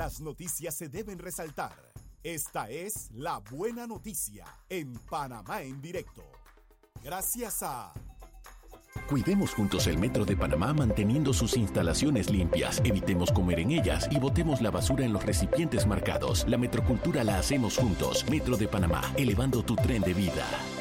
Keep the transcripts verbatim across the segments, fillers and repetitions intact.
Las noticias se deben resaltar. Esta es la buena noticia en Panamá en directo. Gracias a... Cuidemos juntos el Metro de Panamá manteniendo sus instalaciones limpias. Evitemos comer en ellas y botemos la basura en los recipientes marcados. La metrocultura la hacemos juntos. Metro de Panamá, elevando tu tren de vida.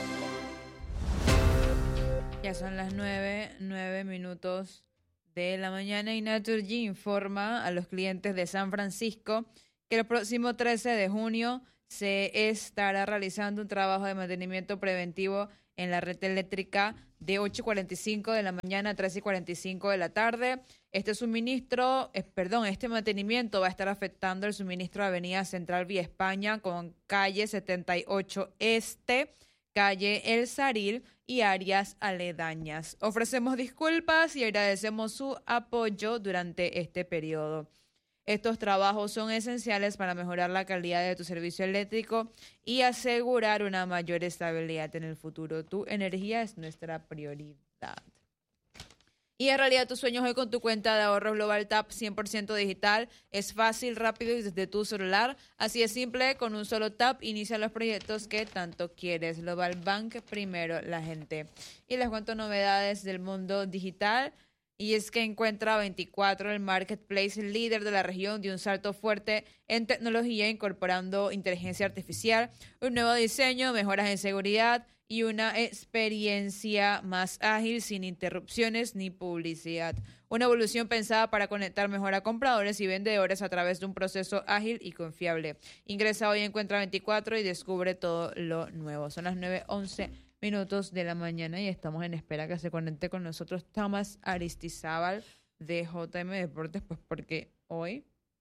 Ya son las nueve, nueve minutos de la mañana y Naturgy informa a los clientes de San Francisco que el próximo trece de junio se estará realizando un trabajo de mantenimiento preventivo en la red eléctrica de ocho y cuarenta y cinco de la mañana a tres y cuarenta y cinco de la tarde. Este suministro, eh, perdón, este mantenimiento va a estar afectando el suministro de Avenida Central Vía España con calle setenta y ocho Este, calle El Saril y áreas aledañas. Ofrecemos disculpas y agradecemos su apoyo durante este periodo. Estos trabajos son esenciales para mejorar la calidad de tu servicio eléctrico y asegurar una mayor estabilidad en el futuro. Tu energía es nuestra prioridad. Y en realidad tus sueños hoy con tu cuenta de ahorros Global Tap cien por ciento digital. Es fácil, rápido y desde tu celular. Así es simple, con un solo tap inicia los proyectos que tanto quieres. Global Bank, primero la gente. Y les cuento novedades del mundo digital. Y es que Encuentra veinticuatro, el marketplace líder de la región, dio un salto fuerte en tecnología, incorporando inteligencia artificial, un nuevo diseño, mejoras en seguridad y una experiencia más ágil, sin interrupciones ni publicidad. Una evolución pensada para conectar mejor a compradores y vendedores a través de un proceso ágil y confiable. Ingresa hoy a Encuentra veinticuatro y descubre todo lo nuevo. Son las nueve once minutos de la mañana y estamos en espera que se conecte con nosotros Tomás Aristizábal de J M Deportes, pues porque hoy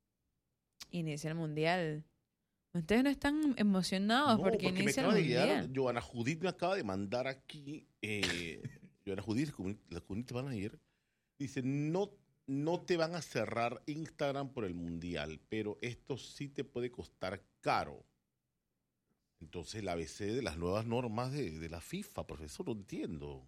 inicia el Mundial. Ustedes no están emocionados no, porque, porque inicia me el acaba de Mundial. llegar, Joana Judith me acaba de mandar aquí, eh, Joana Judith, la community manager, dice, no, no te van a cerrar Instagram por el Mundial, pero esto sí te puede costar caro. Entonces, el A B C de las nuevas normas de, de la FIFA, profesor, no entiendo.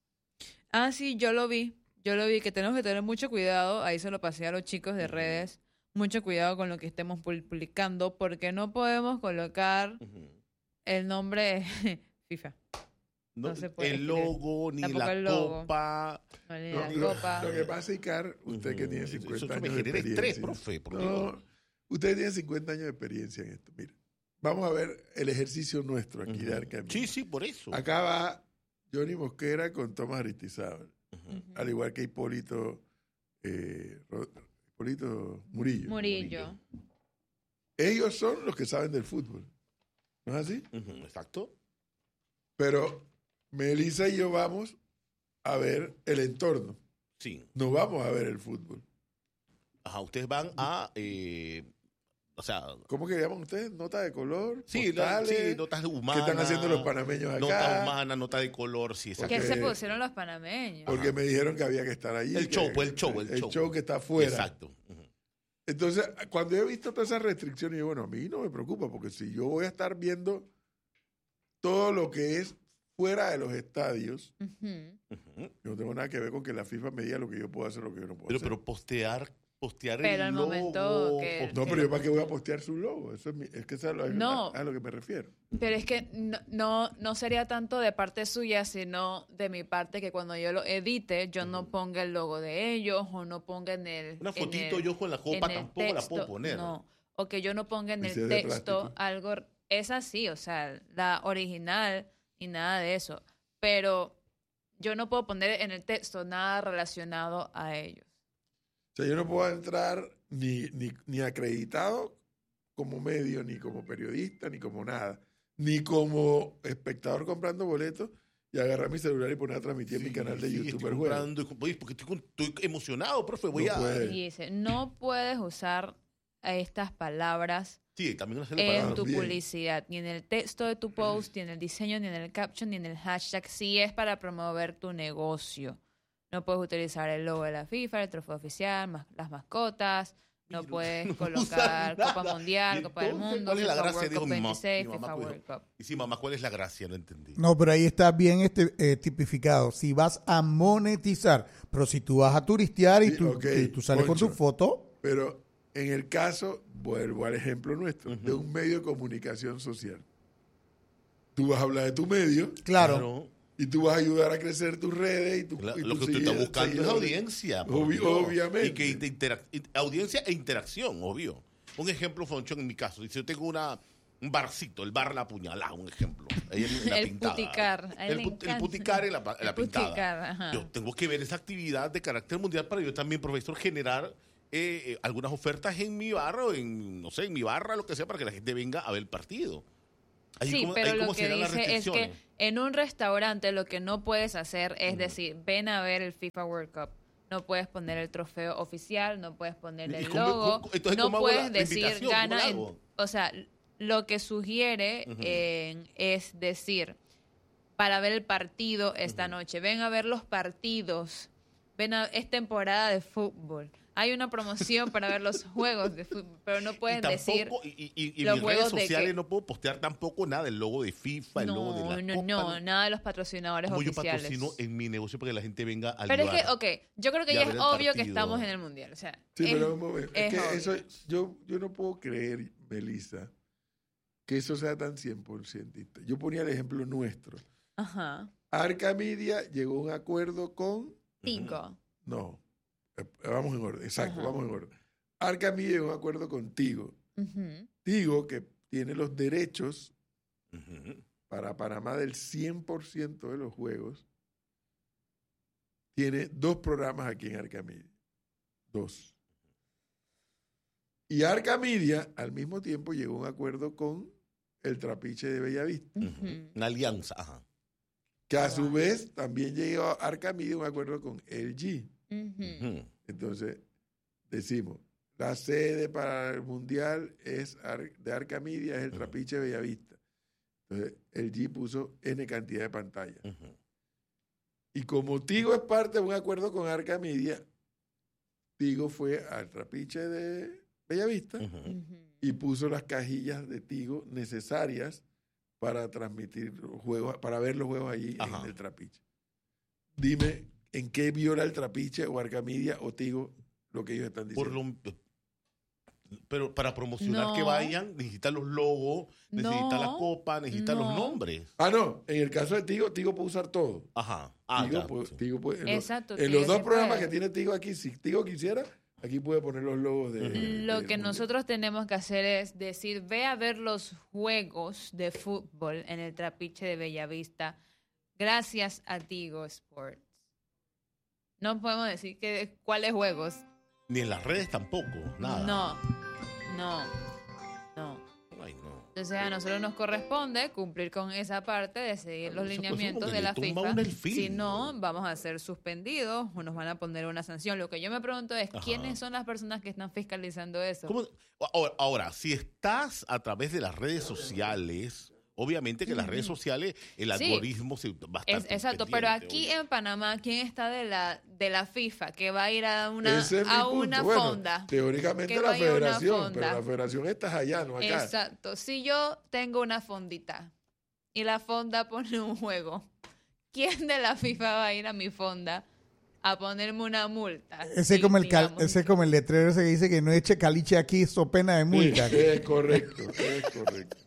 Ah, sí, yo lo vi. Yo lo vi, que tenemos que tener mucho cuidado. Ahí se lo pasé a los chicos de redes. Mucho cuidado con lo que estemos publicando, porque no podemos colocar Uh-huh. el nombre FIFA. No, No se puede el escribir. logo, ni Tampoco la el logo. copa. No, ni No, la lo, copa. lo que pasa, Icar, usted Uh-huh. que tiene Eso- cincuenta eso me años de genera experiencia. estrés, profe, por no, Dios. usted tiene cincuenta años de experiencia en esto. Mire, vamos a ver el ejercicio nuestro aquí Uh-huh. de Arcamino. Sí, sí, por eso. Acá va Johnny Mosquera con Tomás Aristizábal, Uh-huh. al igual que Hipólito, eh, Ro- Hipólito Murillo. Murillo. Ellos son los que saben del fútbol, ¿no es así? Uh-huh. Exacto. Pero Melissa y yo vamos a ver el entorno, Sí. no vamos a ver el fútbol. Ajá, ustedes van a, eh, o sea, ¿Cómo que llaman ustedes? ¿Nota de color? sí, la- postales, sí, notas ¿Qué humanas. están haciendo los panameños acá? Nota humana, nota de color, sí, exacto. ¿Qué Porque- se pusieron los panameños? Porque me dijeron que había que estar allí. El que- show, pues, el show, el show. que está afuera. Exacto. Ujú. Entonces, cuando yo he visto todas esas restricciones, yo, bueno, a mí no me preocupa, porque si yo voy a estar viendo todo lo que es fuera de los estadios, Ujú. Ujú. yo no tengo nada que ver con que la FIFA me diga lo que yo puedo hacer, lo que yo no puedo Pero, hacer. pero postear, postear Pero el al logo. momento que- no, que pero lo- yo para qué voy a postear su logo. Eso es, mi- es que eso es a, No. a- a lo que me refiero. Pero es que no, no, no sería tanto de parte suya, sino de mi parte que cuando yo lo edite, yo no ponga el logo de ellos o no ponga en el... Una en fotito el- yo con la copa en el tampoco la texto, puedo poner. No, o que yo no ponga en Y el si es de texto plástico. algo... Es así, o sea, la original y nada de eso. Pero yo no puedo poner en el texto nada relacionado a ellos. O sea, yo no puedo entrar ni, ni, ni acreditado como medio, ni como periodista, ni como nada, ni como espectador comprando boletos y agarrar mi celular y poner a transmitir en mi Sí, canal de sí, YouTube estoy el juego. comprando, oye, porque estoy, con- estoy emocionado, profe. Voy No a. puede. Y dice, no puedes usar estas palabras Sí, también hacerle en para. tu Bien. publicidad, ni en el texto de tu post, ni en el diseño, ni en el caption, ni en el hashtag, si es para promover tu negocio. No puedes utilizar el logo de la FIFA, el trofeo oficial, mas- las mascotas, no Mira, puedes no colocar usa Copa nada. Mundial, ¿Y Copa del entonces Mundo, cuál es la FIFA gracia? World Dijo Cup mi mamá. veintiséis, Mi mamá FIFA dijo, World Cup. Y sí, mamá, ¿cuál es la gracia? No entendí. No, pero ahí está bien este, eh, tipificado. Si vas a monetizar, pero si tú vas a turistear y Sí, tú, ok, y tú sales con tu Poncho. foto, Pero en el caso, vuelvo al ejemplo nuestro, Ujú. de un medio de comunicación social. Tú vas a hablar de tu medio Claro. y tú vas a ayudar a crecer tus redes y tu Claro, y lo tus que usted está seguidores- buscando es seguidores. audiencia. por Obvi- Dios. obviamente. Y que te interac- audiencia e interacción, obvio. Un ejemplo, Foncho, en mi caso. Si yo tengo una, un barcito, el bar La Puñalada, un ejemplo. Ahí en la El pintada. puticar, a él El, le put- el encanta. puticar en la, pa- en la El pintada. puticar, ajá. Yo tengo que ver esa actividad de carácter mundial para yo también, profesor, generar eh, eh, algunas ofertas en mi barrio, en, no sé, en mi barra, lo que sea, para que la gente venga a ver el partido. Ahí Sí, cómo- pero ahí lo cómo que serán las dice es que restricciones. en un restaurante lo que no puedes hacer es decir, ven a ver el FIFA World Cup. No puedes poner el trofeo oficial, no puedes poner ¿Y el cómo- logo, cómo- entonces, no cómo hago la- puedes la decir invitación? ¿Cómo gana. la en- hago? o sea, lo que sugiere Ujú. eh, es decir, para ver el partido esta noche, ven a ver los partidos, ven a, es temporada de fútbol. Hay una promoción para ver los juegos de fútbol, pero no puedes y decir tampoco, y, y, y en los mis redes juegos de sociales que- no puedo postear tampoco nada del logo de FIFA, el logo de no, la no, Copa, no, nada de los patrocinadores Como yo oficiales. patrocino en mi negocio para que la gente venga a Pero es que, ayudar. ok, yo creo que Y a ya ver es el obvio que partido. estamos en el mundial. O sea, Sí, es- pero un momento. Es, es que obvio. eso, yo, yo no puedo creer, Melissa, que eso sea tan cien por ciento. Yo ponía el ejemplo nuestro. Ajá. Arca Media llegó a un acuerdo con... Cinco. No, eh, vamos en orden, exacto, Ajá. vamos en orden. Arca Media llegó a un acuerdo con Tigo. Ujú. Tigo, que tiene los derechos Ujú. para Panamá del cien por ciento de los juegos, tiene dos programas aquí en Arca Media. Dos. Y Arca Media, al mismo tiempo, llegó a un acuerdo con el Trapiche de Bellavista, Ujú. Una alianza, ajá. que a su vez también llegó a Arca Media a un acuerdo con L G. Ujú. Ujú. Entonces, decimos, la sede para el Mundial es Ar- de Arca Media, es el Ujú. Trapiche de Bellavista. Entonces, L G puso N cantidad de pantallas. Ujú. Y como Tigo es parte de un acuerdo con Arca Media, Tigo fue al Trapiche de Bellavista Ujú. Ujú. y puso las cajillas de Tigo necesarias para transmitir los juegos, para ver los juegos allí Ajá. en el Trapiche. Dime, ¿en qué viola el Trapiche o Arca Media o Tigo lo que ellos están Por diciendo? lo- pero para promocionar No. que vayan, necesitan los logos, necesitan No. la copa, necesitan los No. nombres. Ah, no, en el caso de Tigo, Tigo puede usar todo. Ajá. Ah, Tigo ya, puede- sí. Tigo puede- en los- Exacto. en Tigo los dos sí programas puede. que tiene Tigo aquí, si Tigo quisiera, aquí puede poner los logos de... Ujú. de- Lo del que Mundial. nosotros tenemos que hacer es decir, ve a ver los juegos de fútbol en el Trapiche de Bellavista gracias a Tigo Sports. No podemos decir que cuáles juegos. Ni en las redes tampoco, nada. No, no, no. Ay, no. Entonces a nosotros nos corresponde cumplir con esa parte de seguir los Eso- eso lineamientos como que de le la tumba FIFA. uno el fin. Si no, vamos a ser suspendidos o nos van a poner una sanción. Lo que yo me pregunto es, Ajá. ¿quiénes son las personas que están fiscalizando eso? ¿Cómo? Ahora, ahora, si estás a través de las redes sociales, obviamente que las redes sociales, el Sí. algoritmo se va a estar Es, exacto, pero pendiente, aquí oye. en Panamá, ¿quién está de la de la FIFA que va a ir a una, Ese es mi a punto. una Bueno, fonda? teóricamente Que la vaya a una federación, fonda. pero la federación está allá, no acá. Exacto. Si yo tengo una fondita y la fonda pone un juego, ¿quién de la FIFA va a ir a mi fonda a ponerme una multa? Ese es como el, cal- Digamos. ese es como el letrero ese que dice que no eche caliche aquí, so pena de multa. Sí, es correcto, es correcto.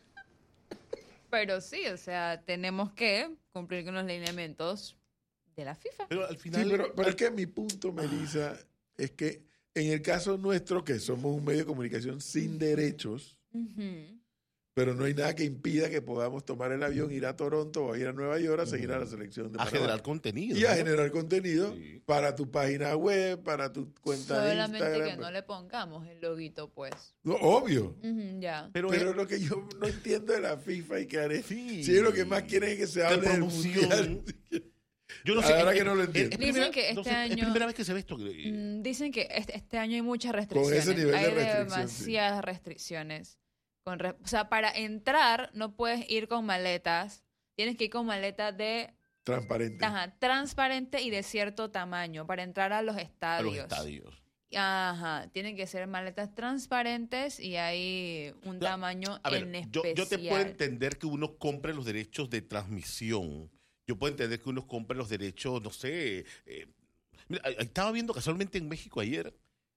Pero sí, o sea, tenemos que cumplir con los lineamientos de la FIFA. Pero al Sí, final. pero, pero es que mi punto, Melissa, es que en el caso nuestro, que somos un medio de comunicación sin derechos, Ujú. pero no hay nada que impida que podamos tomar el avión, ir a Toronto o ir a Nueva York a seguir a la selección de a Panamá. generar contenido. Y a ¿no? generar contenido Sí. para tu página web, para tu cuenta de Solamente Instagram. que no le pongamos el loguito, pues. No, obvio. Ujú, ya. Pero, Pero es- lo que yo no entiendo de la FIFA y que haré. Sí. Si ellos lo que más quieren es que se de hable del promoción. mundial. Yo no La sé. verdad es- que no lo es- entiendo. es Dicen primera- que no este sé, año- Es primera vez que se ve esto. eh, Mm, Dicen que este, este año hay muchas restricciones. ese nivel de hay restricción, demasiadas restricciones. Con re- o sea, para entrar no puedes ir con maletas. Tienes que ir con maletas de Transparente. ajá, transparente y de cierto tamaño para entrar a los a estadios. los estadios. Ajá, tienen que ser maletas transparentes y hay un Ya, tamaño A ver, en yo, especial. yo te puedo entender que uno compre los derechos de transmisión. Yo puedo entender que uno compre los derechos, no sé. eh, mira, ahí estaba viendo casualmente en México ayer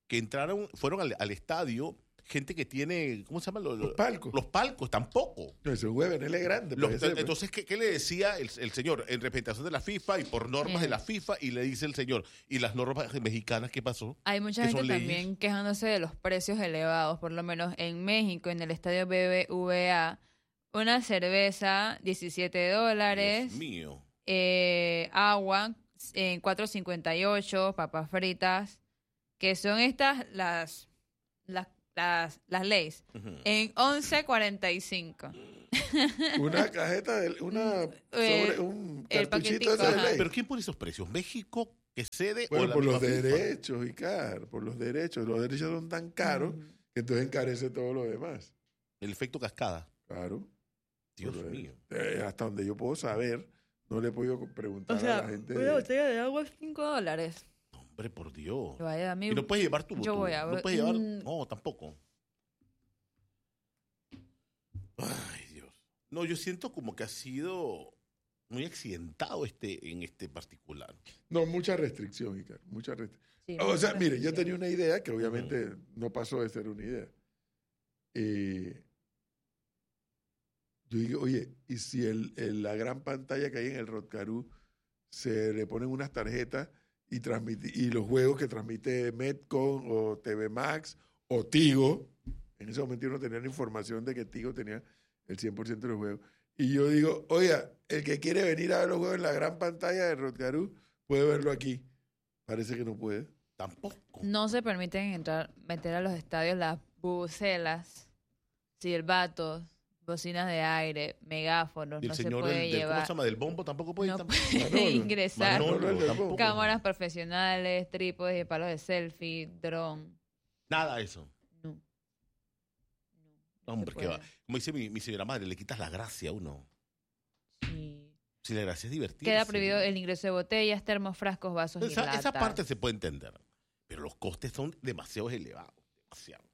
que entraron, fueron al, al estadio gente que tiene, ¿cómo se llama? Los, Los palcos. Los palcos, tampoco. No, ese jueves él es grande. Los- parece, pues. entonces, ¿qué, qué le decía el, el señor? En representación de la FIFA y por normas Sí. de la FIFA, y le dice el señor, ¿y las normas mexicanas qué pasó? Hay mucha que gente son leyes. también quejándose de los precios elevados, por lo menos en México, en el estadio B B V A, una cerveza, diecisiete dólares, Dios mío. eh, agua, en cuatro cincuenta y ocho, papas fritas, que son estas las las las, las leyes, Ujú. en once cuarenta y cinco. Una cajeta, de, una Eh, sobre un el cartuchito paquetico, de ese de ajá. ley. ¿Pero quién pone esos precios? ¿México que cede o Bueno, la por misma los FIFA? derechos, Icar, por los derechos. Los derechos son tan caros que entonces encarece todo lo demás. El efecto cascada. Claro. Dios Por- mío. eh, hasta donde yo puedo saber, no le he podido preguntar O sea, a la gente. una botella de agua es cinco dólares. Hombre, por Dios. Que vaya a mí. Y no puedes llevar tu... yo tu- voy a No ver- puedes llevar... Mm. No, tampoco. Ay, Dios. No, yo siento como que ha sido muy accidentado este en este particular. No, mucha restricción, Icar, mucha restricción. Sí, O sea, mucha mire, yo restricción. tenía una idea que obviamente no pasó de ser una idea. Eh, yo digo, oye, ¿y si el, el- la gran pantalla que hay en el Rotcarú se le ponen unas tarjetas y, transmite, y los juegos que transmite Metcon o T V Max o Tigo? En ese momento yo no tenía la información de que Tigo tenía el cien por ciento de los juegos. Y yo digo, oiga, el que quiere venir a ver los juegos en la gran pantalla de Rotcarú puede verlo aquí. Parece que no puede. Tampoco. No se permiten entrar, meter a los estadios las bubucelas, silbatos, bocinas de aire, megáfonos, Y el no se señor puede del, del- ¿cómo llevar, se llama? Del bombo tampoco puede no tampoco. puede Manolo. ingresar, Manolo, el del tampoco. bombo. cámaras profesionales, trípodes y palos de selfie, dron. Nada de eso. No. No, no Hombre, se que va. puede. Como dice mi, mi señora madre, le quitas la gracia a uno. Sí. Si la gracia es divertirse. Queda prohibido el ingreso de botellas, termos, frascos, vasos y Esa, latas. esa parte se puede entender. Pero los costes son demasiado elevados. Demasiado.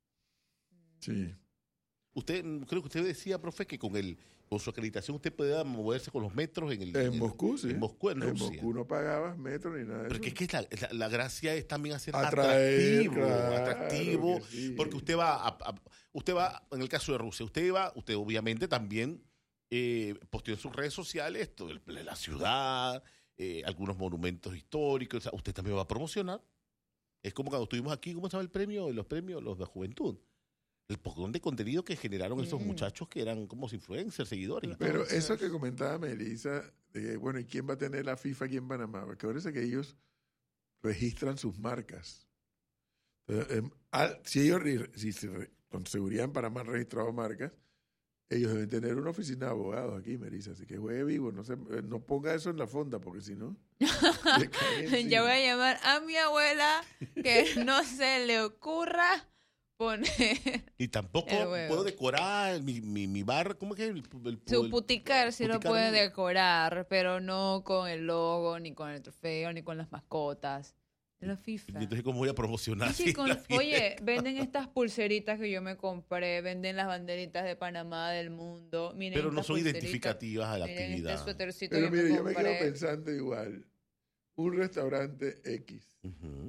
Sí. Usted, mm, creo que usted decía, profe, que con el con su acreditación usted puede moverse con los metros en el En Moscú, sí. En Moscú, en En Rusia. Moscú no pagabas metro ni nada de Porque eso. es que la, la- la gracia es también hacer Atraer, atractivo, claro atractivo, que sí. porque usted va, a, a- usted va, en el caso de Rusia, usted va, usted obviamente también eh, posteó en sus redes sociales todo el- la ciudad, eh, algunos monumentos históricos, o sea, usted también va a promocionar. Es como cuando estuvimos aquí, ¿cómo se llama el premio? Los premios, los de juventud. El pocón de contenido que generaron esos Mm. muchachos que eran como influencers, seguidores. y todo. Pero Entonces- eso que comentaba Melissa, de, bueno, ¿y quién va a tener la FIFA aquí en Panamá? Porque ahora es que ellos registran sus marcas. Entonces, em, al- si ellos, re- si se re- con seguridad en Panamá han registrado marcas, ellos deben tener una oficina de abogados aquí, Melissa. Así que juegue vivo, no, se, eh, no ponga eso en la fonda, porque si no... le cae encima. Ya voy a llamar a mi abuela que no se le ocurra poner Y tampoco El huevo. puedo decorar mi, mi, mi bar, ¿cómo es que? El, el- su el- puticar, si lo puticar puede no. decorar, pero no con el logo, ni con el trofeo, ni con las mascotas de la FIFA. Entonces, ¿cómo voy a promocionar? Y sí, así con- la fiesta? oye, venden estas pulseritas que yo me compré, venden las banderitas de Panamá, del mundo. Miren Pero no estas son pulseritas, identificativas a la miren actividad. este suétercito Pero que me mire, yo me quedo compré. pensando igual. Un restaurante X Ujú.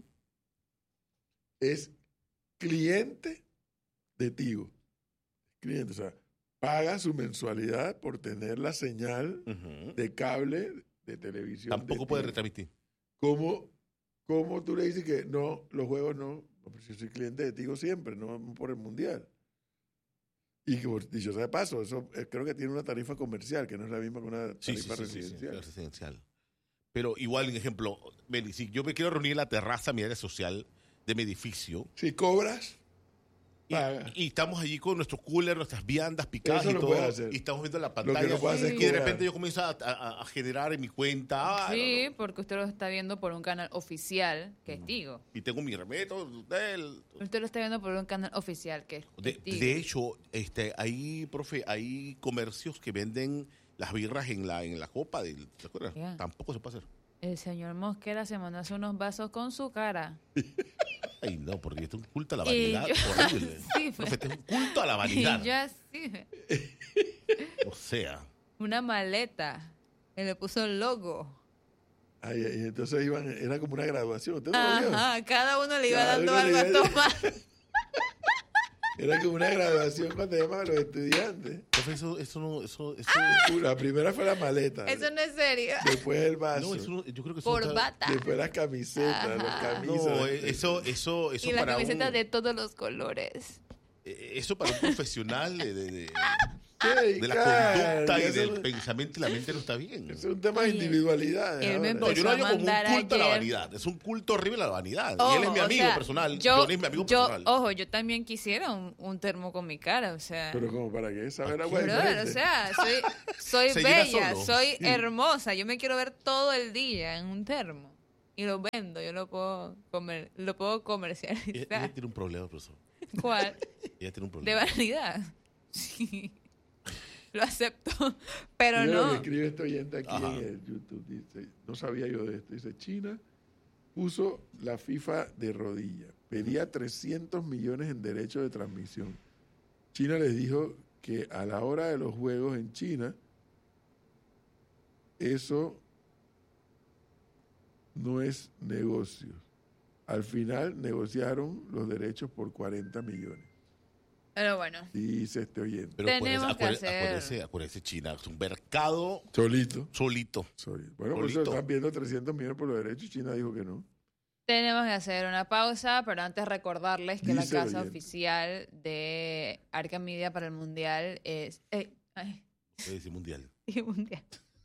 es cliente de Tigo. Cliente, o sea, paga su mensualidad por tener la señal Ujú. de cable de televisión. Tampoco de puede Tigo. retransmitir. ¿Cómo, ¿Cómo tú le dices que no, los juegos no? No, pero yo soy cliente de Tigo siempre, no por el Mundial. Y que, por dicho sea de paso, eso eh, creo que tiene una tarifa comercial, que no es la misma que una Sí, sí, tarifa sí, sí, sí, residencial. residencial. Pero igual, en ejemplo, Meli, si yo me quiero reunir en la terraza, mi área social de mi edificio, Si cobras, y, paga. y estamos allí con nuestros coolers, nuestras viandas picadas Eso y lo todo, puedes hacer. y estamos viendo la Lo pantalla, que no puedes hacer y es de cobrar. repente yo comienzo a, a- a generar en mi cuenta, ah, Sí, no, no, porque usted lo está viendo por un canal oficial, que es Tigo. y tengo mi remeto, del- Usted lo está viendo por un canal oficial, que es De, Tigo. de hecho, este, hay, profe, hay comercios que venden las birras en la, en la copa, del, ¿te acuerdas? Ya. Tampoco se puede hacer. El señor Mosquera se mandó a hacer unos vasos con su cara. Ay, no, porque esto es un culto a la Y vanidad yo- horrible. Sí, Profe, este es un culto a la vanidad. Y yo así, O sea, una maleta. Que le puso el logo. Ay, ay, entonces iban, era como una graduación. ¿Usted no lo vio? Ajá, cada uno le iba Cada dando uno algo le a iba- Tomás. Era como una graduación cuando llaman a los estudiantes. Profe, eso, eso no, eso, eso, Uh, La primera fue la maleta. Eso no es serio. Después el vaso. no, eso no- yo creo que eso está- Corbata. Después las camisetas, Ajá. las camisas. No, eh, eso, eso, eso Y la para camiseta un, de todos los colores. eh, eso para un profesional de, de, de- Qué de la dedicar, conducta y eso- del pensamiento y la mente no está bien. Es un tema de Oye, individualidad. él me No, yo empezó lo a hago como un mandar culto a la ayer. vanidad. Es un culto horrible a la vanidad. Ojo, y él es mi o amigo sea, personal. Yo, Johnny es mi amigo yo- personal. ojo, yo también quisiera un, un termo con mi cara, o sea. Pero como para qué saber agua Brother, diferente. o sea, soy, soy Se llena bella, solo. soy Sí. hermosa. Yo me quiero ver todo el día en un termo. Y lo vendo, yo lo puedo comer, lo puedo Ella, comercializar. ella tiene un problema, profesor. ¿Cuál? Ella tiene un De problema. vanidad. Sí. Lo acepto. Pero Mira lo que no. escribe este oyente aquí Ajá. en el YouTube. Dice, no sabía yo de esto. Dice, China puso la FIFA de rodillas. Pedía trescientos millones en derechos de transmisión. China les dijo que a la hora de los juegos en China, eso no es negocio. Al final negociaron los derechos por cuarenta millones. Pero bueno. Dice este oyente. Pero Tenemos acuérdese, que acuérdese, hacer- acuérdese, acuérdese, China es un mercado Solito. solito. Solito. Bueno, por eso Solito. están viendo trescientos millones por los derechos. China dijo que no. Tenemos que hacer una pausa, pero antes recordarles que la Dice el casa oyente. oficial de Arca Media para el Mundial es... eh, ay, Puede decir mundial. dije Mundial.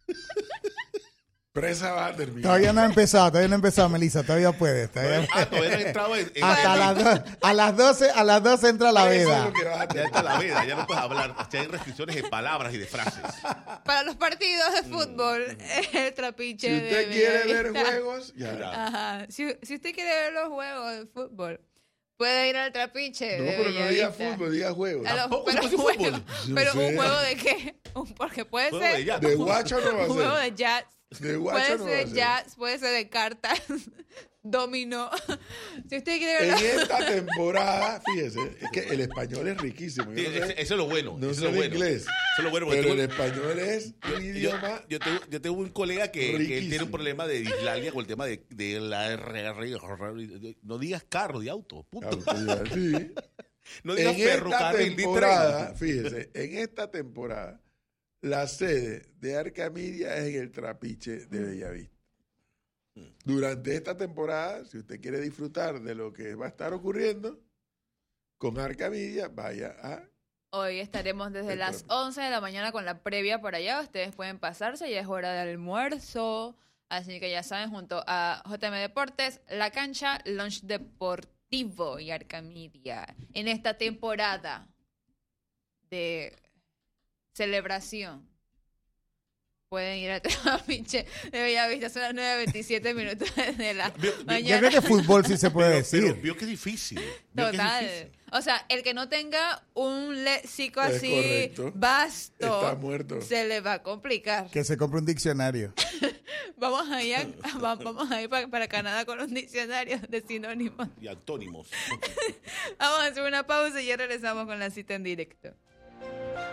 Presa va a terminar. Todavía no ha empezado, todavía no ha empezado, Melissa, todavía puedes. Todavía... Ah, todavía no he entrado en, en- Hasta las do- a las doce, a las doce entra la Eso es veda. lo que va a ya está la veda, ya no puedes hablar. Ya hay restricciones de palabras y de frases. Para los partidos de fútbol, el trapiche Si de usted quiere ver Bellavista. juegos, ya. Mira. Ajá. Si, si usted quiere ver los juegos de fútbol, puede ir al trapiche No, de pero no diga Bellavista. fútbol, diga juegos. A los- Tampoco pero se puede juego- fútbol. Yo pero sé. un juego de qué? Un- Porque puede Juego ser de jazz. De guacho no va un juego a de ser. jazz. De guacho Puede no va a ser ser. jazz, puede ser de cartas, dominó. Si usted quiere ver En los- esta temporada, fíjese, es que el español es riquísimo. Sí, Yo no ese- sé, eso es lo bueno. no eso sé es lo el bueno. inglés, Eso es lo bueno. porque pero el tengo- español es un yo, idioma. yo tengo, yo tengo un colega que, que él tiene Riquísimo. un problema de dislalia con el tema de, de la R R. No digas carro, de auto. Punto. Claro, sí. No digas En perro, esta carril, ni temporada, tren. fíjese, en esta temporada, la sede de Arca Media es en el Trapiche de Bellavista. Durante esta temporada, si usted quiere disfrutar de lo que va a estar ocurriendo con Arca Media, vaya a... Hoy estaremos desde El las trapiche. once de la mañana con la previa por allá. Ustedes pueden pasarse, ya es hora de almuerzo. Así que ya saben, junto a J M Deportes, La Cancha, Lunch Deportivo y Arca Media. En esta temporada de celebración, pueden ir al trapiche de Bellavista. Son las nueve veintisiete minutos de la Vio- vio- mañana. Yo creo que fútbol sí se puede Pero, decir. pero vio que es difícil. Vio que es Total. difícil. O sea, el que no tenga un léxico Es así correcto. vasto, Está muerto. se le va a complicar. Que se compre un diccionario. Vamos a ir, a- va- vamos a ir para, para Canadá con un diccionario de sinónimos. Y antónimos. Vamos a hacer una pausa y ya regresamos con la cita en directo.